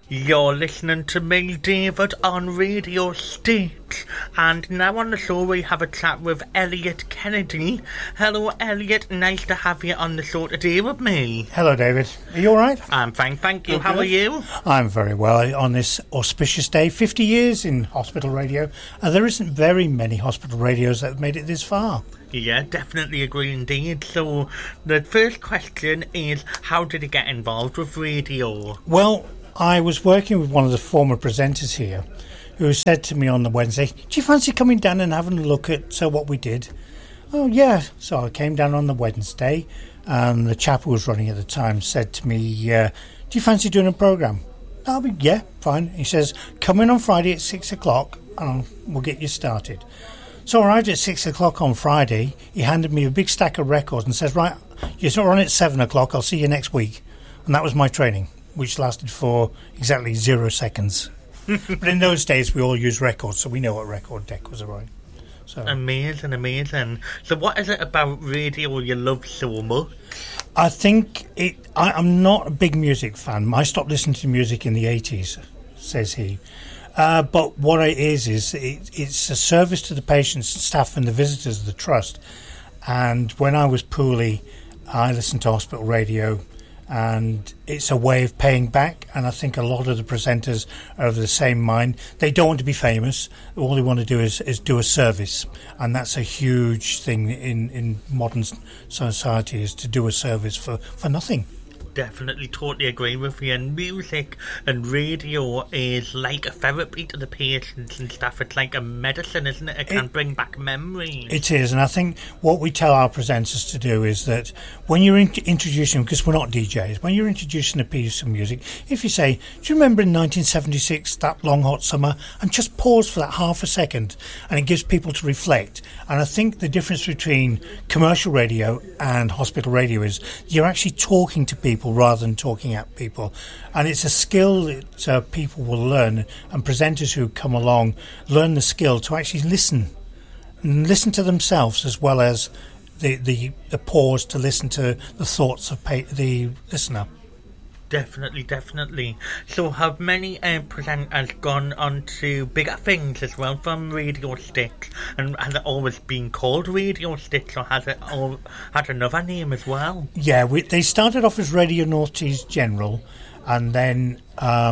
You're listening to me, David, on Radio State. And now on the show we have a chat with Elliot Kennedy. Hello, Elliot. Nice to have you on the show today with me. Hello, David. Are you all right? I'm fine, thank you. Okay. How are you? I'm very well on this auspicious day. 50 years in hospital radio. There isn't very many hospital radios that have made it this far. Yeah, definitely agree indeed. So, the first question is, how did you get involved with radio? Well, I was working with one of the former presenters here who said to me on the Wednesday, do you fancy coming down and having a look at what we did? Oh, yeah. So I came down on the Wednesday and the chap who was running at the time said to me, do you fancy doing a programme? I'll be, yeah, fine. He says, come in on Friday at 6 o'clock and we'll get you started. So I arrived at 6 o'clock on Friday. He handed me a big stack of records and says, right, you're on at 7 o'clock. I'll see you next week. And that was my training, which lasted for exactly 0 seconds. But in those days, we all used records, so we know what record deck was around. So. Amazing. So what is it about radio you love so much? I think I'm not a big music fan. I stopped listening to music in the 80s, says he. But what it is it's a service to the patients, staff and the visitors of the trust. And when I was poorly, I listened to hospital radio, and it's a way of paying back. And I think a lot of the presenters are of the same mind. They don't want to be famous. All they want to do is do a service. And that's a huge thing in modern society, is to do a service for nothing. Definitely, totally agree with you. And music and radio is like a therapy to the patients and stuff. It's like a medicine, isn't it? It can bring back memories. It is, and I think what we tell our presenters to do is that when you're introducing, because we're not DJs, when you're introducing a piece of music, if you say, do you remember in 1976, that long hot summer, and just pause for that half a second, and it gives people to reflect. And I think the difference between commercial radio and hospital radio is you're actually talking to people rather than talking at people, and it's a skill that people will learn, and presenters who come along learn the skill to actually listen to themselves, as well as the pause to listen to the thoughts of the listener. Definitely. So have many presenters gone on to bigger things as well from Radio Sticks? And has it always been called Radio Sticks, or has it all had another name as well? Yeah, they started off as Radio North Tees General, and then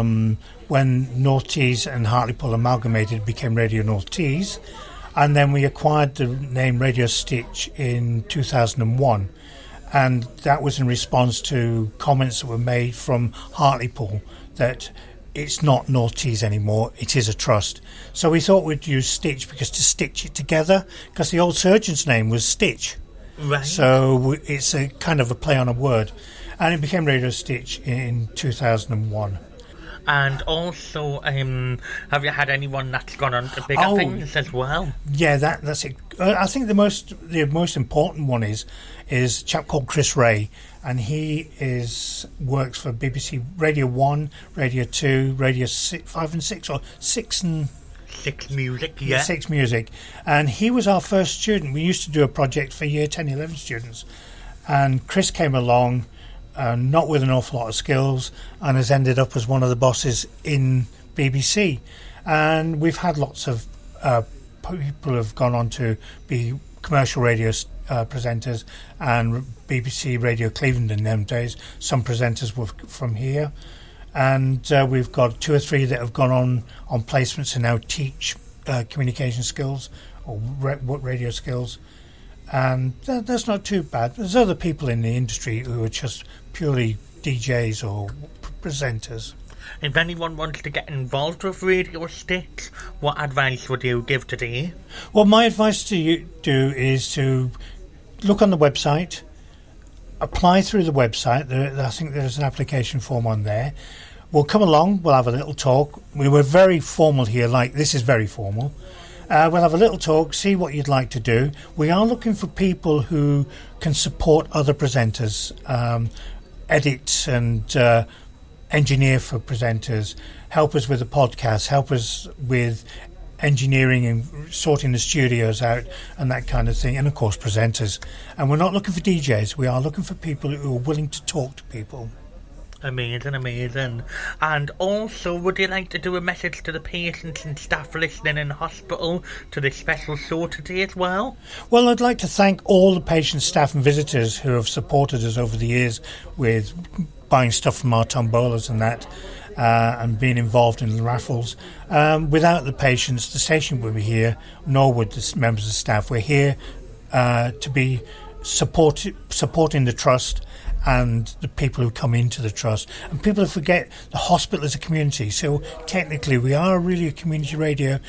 when North Tees and Hartlepool amalgamated, it became Radio North Tees. And then we acquired the name Radio Stitch in 2001. And that was in response to comments that were made from Hartlepool that it's not North Tees anymore, it is a trust. So we thought we'd use Stitch because to stitch it together, because the old surgeon's name was Stitch. Right. So it's a kind of a play on a word. And it became Radio Stitch in 2001. And also, have you had anyone that's gone on to bigger things as well? Yeah, that's it. I think the most important one is a chap called Chris Ray, and he works for BBC Radio 1, Radio 2, Radio 5 and 6, or 6 and... 6 Music, yeah. 6 Music. And he was our first student. We used to do a project for Year 10, 11 students. And Chris came along, not with an awful lot of skills, and has ended up as one of the bosses in BBC. And we've had lots of people who have gone on to be commercial radio presenters, and BBC Radio Cleveland in them days. Some presenters were from here. And we've got 2 or 3 that have gone on placements and now teach communication skills or radio skills. And that's not too bad. There's other people in the industry who are just purely DJs or presenters. If anyone wants to get involved with Radio Sticks, what advice would you give today? Well, my advice to you is to look on the website, apply through the website. I think there's an application form on there. We'll come along, we'll have a little talk. We were very formal here, like this is very formal. We'll have a little talk, see what you'd like to do. We are looking for people who can support other presenters, edit and engineer for presenters, help us with the podcast, help us with engineering and sorting the studios out and that kind of thing, and of course presenters. And we're not looking for DJs, we are looking for people who are willing to talk to people. Amazing, amazing. And also, would you like to do a message to the patients and staff listening in hospital to this special show today as well? Well, I'd like to thank all the patients, staff and visitors who have supported us over the years with buying stuff from our tombolas and that, and being involved in the raffles. Without the patients, the station would be here, nor would the members of the staff. We're here to be supporting the trust and the people who come into the trust. And people forget the hospital is a community, so technically we are really a community radio